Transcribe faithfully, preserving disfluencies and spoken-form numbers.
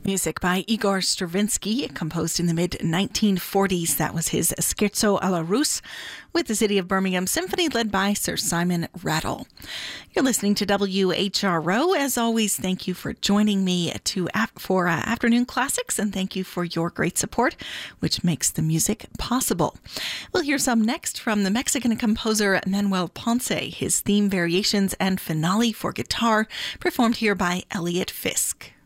Music by Igor Stravinsky, composed in the mid nineteen forties. That was his Scherzo alla Russe with the City of Birmingham Symphony led by Sir Simon Rattle. You're listening to W H R O. As always, thank you for joining me to for uh, Afternoon Classics, and thank you for your great support, which makes the music possible. We'll hear some next from the Mexican composer Manuel Ponce, his theme variations and finale for guitar, performed here by Elliot Fisk.